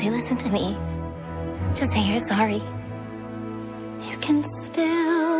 Ashley, listen to me. Just say you're sorry. You can still